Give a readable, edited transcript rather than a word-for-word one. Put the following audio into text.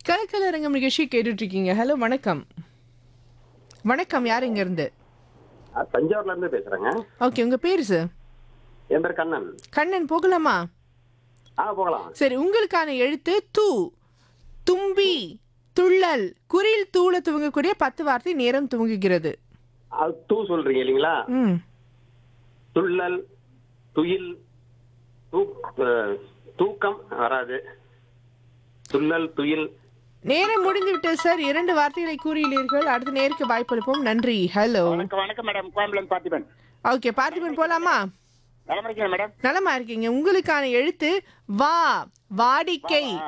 கலக்கலரங்கம் நிகழ்ச்சி கேட்டுட்டு இருக்கீங்க. ஹலோ வணக்கம். வணக்கம், யார் இங்க இருந்து? தஞ்சாவூர்ல இருந்து பேசுறேங்க. ஓகே, உங்க பேரு சார்? என் பேர் கண்ணன். கண்ணன், போகலாமா? போகலாம். சரி, உங்களுக்கான எழுத்து து. தும்பி, துள்ளல், குறில் தூள துவங்கக்கூடிய 10 வார்த்தை நேரம் துவங்குகிறது. அது தூ சொல்றீங்க இல்லைங்களா? ம் துள்ளல், துயில், தூக்கம் வராது. துள்ளல், துயில். நேரம் முடிந்து விட்டது சார். 2 வார்த்தைகளை கூறியுள்ளீர்கள். அடுத்த நேருக்கு வாய்ப்பளிப்போம். நன்றி. ஹலோ. வணக்கம் வணக்கம் மேடம், கோயம்புலேருந்து பார்த்திபன். ஓகே, பார்த்திபன் போலாமா? நலமா இருக்கீங்க மேடம்? நலமா இருக்கீங்க. உங்களுக்கான எழுத்து வா. வாடிக்கை.